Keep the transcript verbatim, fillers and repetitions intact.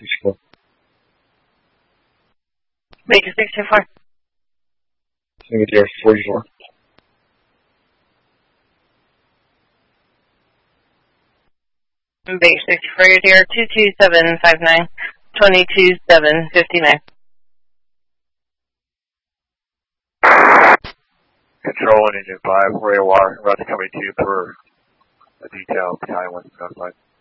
sixty-four. Baker sixty-four. Single deer forty-four. Baker sixty-four, your deer two two seven five nine, twenty-two seven fifty-nine. Control engine five, radar, about to coming to you for a detail, battalion one,